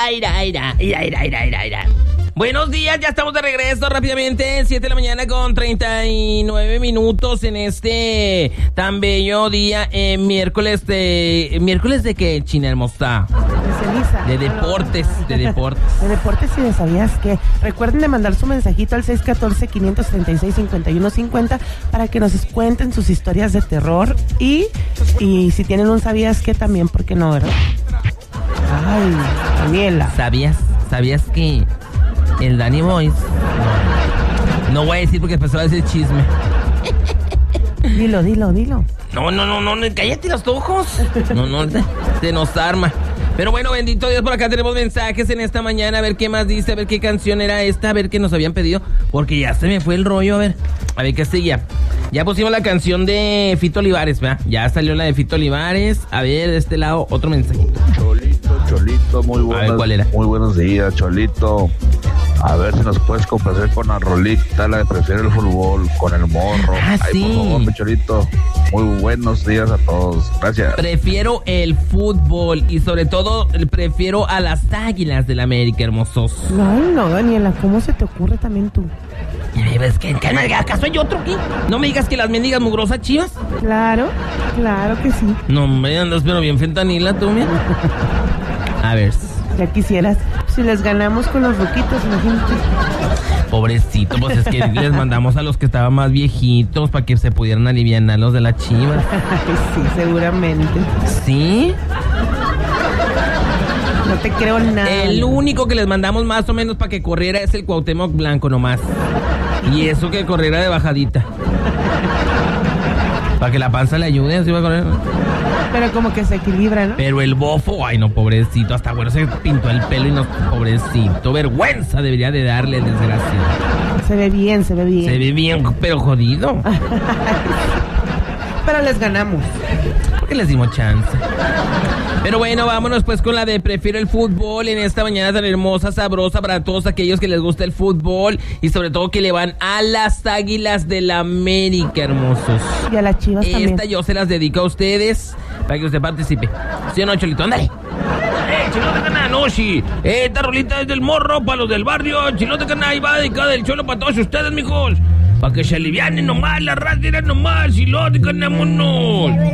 ira. Buenos días, ya estamos de regreso rápidamente, 7 de la mañana con 39 minutos en este tan bello día, miércoles de qué, China hermosa. De ceniza. De deportes. De deportes y de sabías que. Recuerden de mandar su mensajito al 614-536-5150 para que nos cuenten sus historias de terror y si tienen un sabías que también, ¿por qué no, verdad? Ay, Daniela. ¿Sabías que el Danny Boys? No voy a decir porque después se va a decir chisme. Dilo. No, cállate los ojos. No, se nos arma. Pero bueno, bendito Dios, por acá tenemos mensajes en esta mañana, a ver qué más dice, a ver qué canción era esta, a ver qué nos habían pedido, porque ya se me fue el rollo, a ver qué seguía. Ya pusimos la canción de Fito Olivares, ¿verdad? Ya salió la de Fito Olivares, a ver, de este lado, otro mensajito. Cholito, muy buenos, a ver, ¿cuál era? Muy buenos días, Cholito. A ver si nos puedes complacer con la rolita, la de Prefiero el Fútbol, con el morro. Ah, ay, sí. por favor, mi Cholito. Muy buenos días a todos. Gracias. Prefiero el fútbol y sobre todo prefiero a las Águilas del América, hermosos. Ay, no, Daniela, ¿cómo se te ocurre también tú? ¿Es que acaso hay otro aquí? No me digas que las mendigas mugrosas Chivas. Claro que sí. No, me andas pero bien fentanila tú, mira. A ver. Ya quisieras. Si les ganamos con los ruquitos, imagínate. Pobrecito, pues es que les mandamos a los que estaban más viejitos para que se pudieran aliviar los de las Chivas. Sí, seguramente. ¿Sí? No te creo nada. El único que les mandamos más o menos para que corriera es el Cuauhtémoc Blanco nomás. Y eso que corriera de bajadita. Para que la panza le ayude, así va a correr. Pero como que se equilibra, ¿no? Pero el bofo, ay no, pobrecito, hasta bueno se pintó el pelo y no, pobrecito, vergüenza debería de darle, desgracia. Se ve bien. Se ve bien, pero jodido. Pero les ganamos. Porque les dimos chance. Pero bueno, vámonos pues con la de Prefiero el Fútbol en esta mañana tan hermosa, sabrosa para todos aquellos que les gusta el fútbol y sobre todo que le van a las Águilas del América, hermosos. Y a las Chivas también. Esta yo se las dedico a ustedes para que usted participe. ¿Sí o no, Cholito? Ándale. Chilote Cana, no, sí. Esta rolita es del morro para los del barrio. Chilote Cana, ahí va dedicada del cholo para todos ustedes, mijos. Para que se alivianen nomás, la raza nomás. Chilote Cana, monos.